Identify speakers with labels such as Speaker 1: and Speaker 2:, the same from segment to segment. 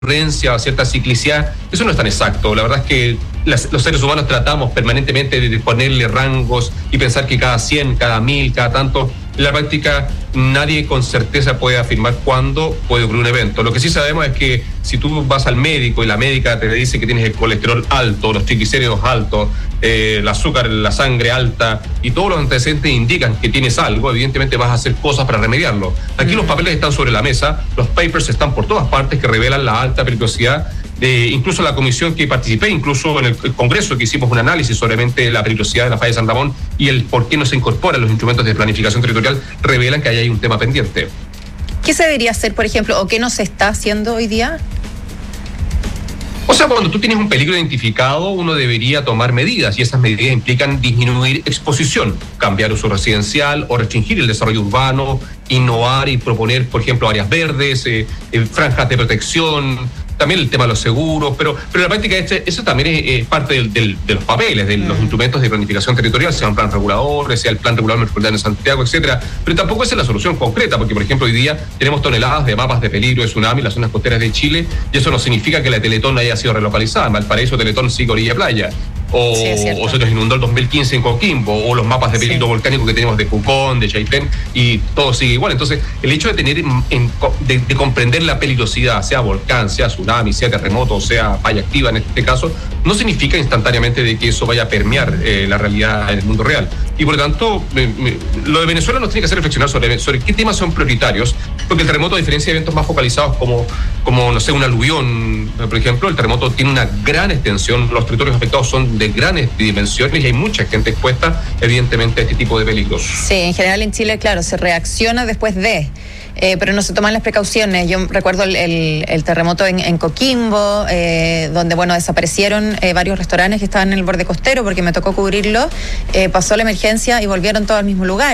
Speaker 1: recurrencia o cierta ciclicidad, eso no es tan exacto. La verdad es que los seres humanos tratamos permanentemente de ponerle rangos y pensar que cada 100, cada 1000, cada tanto. En la práctica, nadie con certeza puede afirmar cuándo puede ocurrir un evento. Lo que sí sabemos es que si tú vas al médico y la médica te dice que tienes el colesterol alto, los triglicéridos altos, el azúcar en la sangre alta y todos los antecedentes indican que tienes algo, evidentemente vas a hacer cosas para remediarlo. Aquí los papeles están sobre la mesa, los papers están por todas partes que revelan la alta peligrosidad. Incluso la comisión que participé, incluso en el Congreso que hicimos un análisis sobre la peligrosidad de la falla de San Ramón y el por qué no se incorporan los instrumentos de planificación territorial, revelan que ahí hay un tema pendiente.
Speaker 2: ¿Qué se debería hacer, por ejemplo, o qué no se está haciendo hoy día?
Speaker 1: O sea, cuando tú tienes un peligro identificado, uno debería tomar medidas y esas medidas implican disminuir exposición, cambiar uso residencial o restringir el desarrollo urbano, innovar y proponer, por ejemplo, áreas verdes, franjas de protección, también el tema de los seguros, pero en la práctica eso también es parte de los papeles, de los instrumentos de planificación territorial, sea un plan regulador, sea el plan regulador metropolitano de Santiago, etcétera. Pero tampoco esa es la solución concreta, porque por ejemplo hoy día tenemos toneladas de mapas de peligro de tsunami en las zonas costeras de Chile, y eso no significa que la Teletón haya sido relocalizada. En Valparaíso, Teletón sigue orilla playa. O se nos inundó el 2015 en Coquimbo, o los mapas de peligro volcánico que tenemos de Pucón, de Chaitén, y todo sigue igual. Entonces, el hecho de tener de comprender la peligrosidad, sea volcán, sea tsunami, sea terremoto, sea falla activa en este caso, no significa instantáneamente de que eso vaya a permear la realidad en el mundo real. Y por lo tanto, lo de Venezuela nos tiene que hacer reflexionar sobre qué temas son prioritarios, porque el terremoto, a diferencia de eventos más focalizados como no sé, un aluvión, por ejemplo, el terremoto tiene una gran extensión, los territorios afectados son de grandes dimensiones y hay mucha gente expuesta, evidentemente, a este tipo de peligros.
Speaker 2: Sí, en general en Chile, claro, se reacciona después de... pero no se toman las precauciones. Yo recuerdo el terremoto en Coquimbo, donde, bueno, desaparecieron varios restaurantes que estaban en el borde costero porque me tocó cubrirlo, pasó la emergencia y volvieron todos al mismo lugar.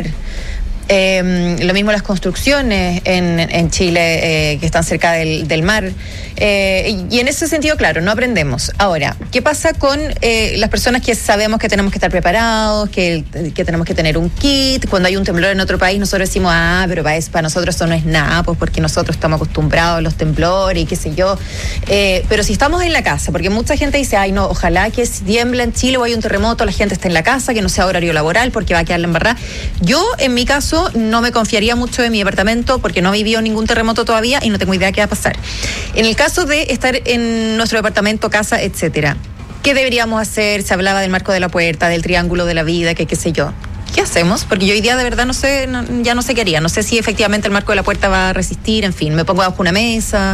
Speaker 2: Lo mismo las construcciones en Chile que están cerca del mar, y en ese sentido, claro, no aprendemos. Ahora, ¿qué pasa con las personas que sabemos que tenemos que estar preparados, que tenemos que tener un kit? Cuando hay un temblor en otro país nosotros decimos, pero para nosotros eso no es nada, pues porque nosotros estamos acostumbrados a los temblores y qué sé yo, pero si estamos en la casa, porque mucha gente dice, no, ojalá que si tiembla en Chile o hay un terremoto la gente esté en la casa, que no sea horario laboral porque va a quedar la embarrada. Yo, en mi caso, no me confiaría mucho de mi departamento porque no vivió ningún terremoto todavía y no tengo idea qué va a pasar. En el caso de estar en nuestro departamento, casa, etcétera, ¿qué deberíamos hacer? Se hablaba del marco de la puerta, del triángulo de la vida, que qué sé yo. ¿Qué hacemos? Porque yo hoy día de verdad ya no sé qué haría. No sé si efectivamente el marco de la puerta va a resistir, en fin, me pongo bajo una mesa.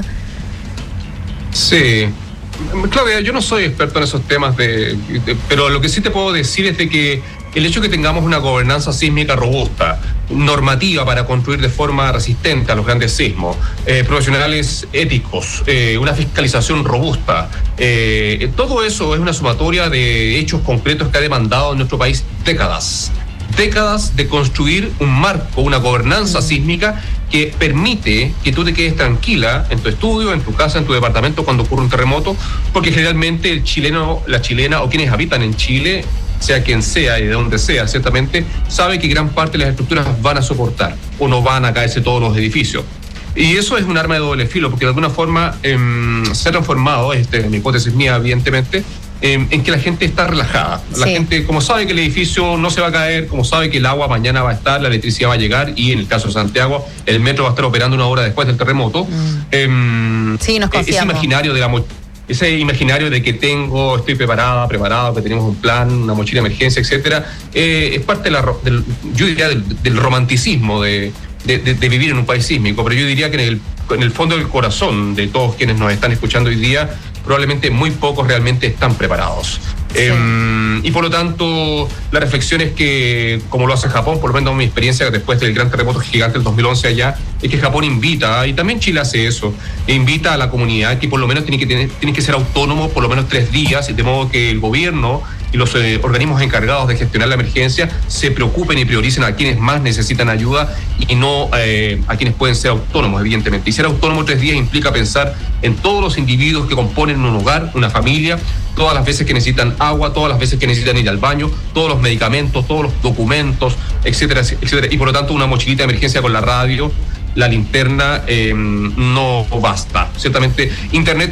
Speaker 1: Sí. Claudia, yo no soy experto en esos temas, pero lo que sí te puedo decir es de que el hecho de que tengamos una gobernanza sísmica robusta, normativa para construir de forma resistente a los grandes sismos, profesionales éticos, una fiscalización robusta, todo eso es una sumatoria de hechos concretos que ha demandado en nuestro país décadas de construir un marco, una gobernanza sísmica que permite que tú te quedes tranquila en tu estudio, en tu casa, en tu departamento cuando ocurre un terremoto, porque generalmente el chileno, la chilena o quienes habitan en Chile, sea quien sea y de donde sea, ciertamente, sabe que gran parte de las estructuras van a soportar o no van a caerse todos los edificios. Y eso es un arma de doble filo, porque de alguna forma se ha transformado, mi hipótesis mía, evidentemente, en que la gente está relajada. La gente, como sabe que el edificio no se va a caer, como sabe que el agua mañana va a estar, la electricidad va a llegar y en el caso de Santiago, el metro va a estar operando 1 hora después del terremoto.
Speaker 2: Sí, nos confiamos.
Speaker 1: Ese imaginario de que estoy preparado, que tenemos un plan, una mochila de emergencia, etcétera, es parte yo diría del romanticismo de vivir en un país sísmico, pero yo diría que en el fondo del corazón de todos quienes nos están escuchando hoy día, probablemente muy pocos realmente están preparados. Sí. Y por lo tanto, la reflexión es que, como lo hace Japón, por lo menos mi experiencia después del gran terremoto gigante del 2011 allá, es que Japón invita, y también Chile hace eso, invita a la comunidad que por lo menos tiene que ser autónomo por lo menos 3 días, de modo que el gobierno y los organismos encargados de gestionar la emergencia se preocupen y prioricen a quienes más necesitan ayuda y no a quienes pueden ser autónomos, evidentemente. Y ser autónomo 3 días implica pensar en todos los individuos que componen un hogar, una familia, todas las veces que necesitan agua, todas las veces que necesitan ir al baño, todos los medicamentos, todos los documentos, etcétera, etcétera. Y por lo tanto una mochilita de emergencia con la radio, la linterna no basta. Ciertamente, Internet